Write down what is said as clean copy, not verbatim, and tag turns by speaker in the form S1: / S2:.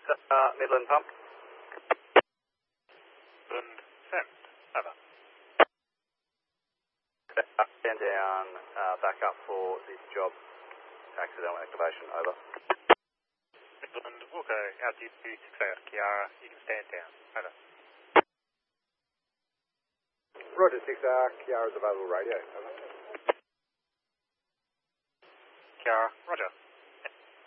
S1: Midland pump.
S2: Midland sensed. Over.
S1: Stand down, back up for this job. Accidental activation, over.
S2: Midland, Wilco, altitude 6 Kiara, you can stand down. Over.
S3: Roger, 6R, Kiara's available radio. Over.
S2: Kiara, roger.